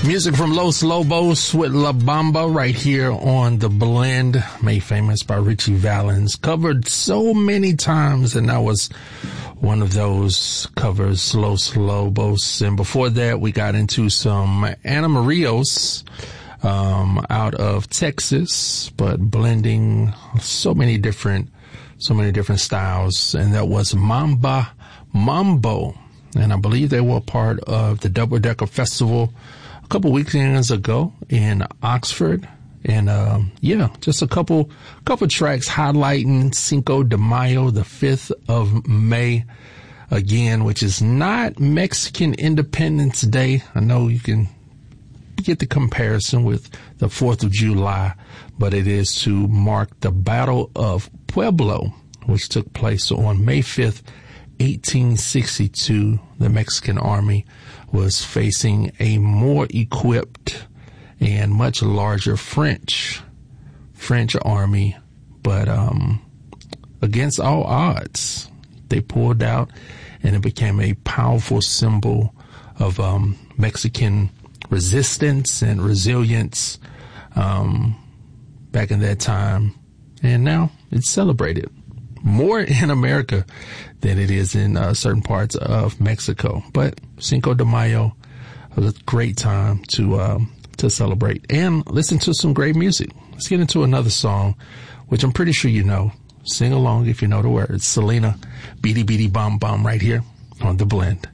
Music from Los Lobos with La Bamba right here on The Blend, made famous by Richie Valens. Covered so many times, and that was one of those covers, Los Lobos. And before that, we got into some Ana Marios out of Texas, but blending so many different styles. And that was Mambo. And I believe they were part of the Double Decker Festival a couple weekends ago in Oxford. And, just a couple tracks highlighting Cinco de Mayo, the 5th of May, again, which is not Mexican Independence Day. I know you can get the comparison with the 4th of July, but it is to mark the Battle of Pueblo, which took place on May 5th, 1862. The Mexican army was facing a more equipped and much larger French army, but against all odds, they pulled out, and it became a powerful symbol of Mexican resistance and resilience back in that time. And now it's celebrated more in America than it is in certain parts of Mexico. But Cinco de Mayo was a great time to celebrate and listen to some great music. Let's get into another song, which I'm pretty sure you know. Sing along if you know the words. Selena, Beady Beady Bom Bom, right here on The Blend.